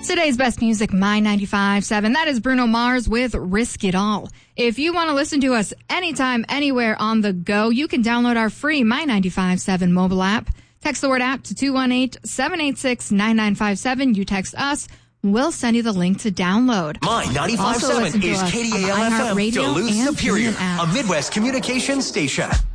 today's best music, My 95.7. That is Bruno Mars with Risk It All. If you want to listen to us anytime, anywhere on the go, you can download our free My 95.7 mobile app. Text the word app to 218-786-9957. You text us. We'll send you the link to download. My 95.7 is KDAL FM, Duluth Superior, a Midwest communications station.